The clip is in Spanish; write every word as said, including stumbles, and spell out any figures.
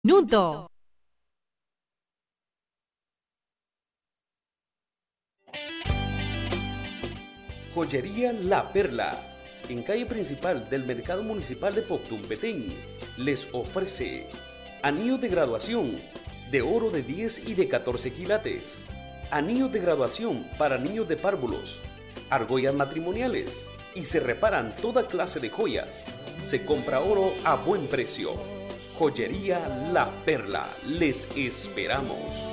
Nudo. Joyería La Perla, en calle principal del Mercado Municipal de Poctum, Petén, les ofrece anillos de graduación de oro de diez y de catorce quilates, anillos de graduación para niños de párvulos, argollas matrimoniales y se reparan toda clase de joyas. Se compra oro a buen precio. Joyería La Perla, les esperamos.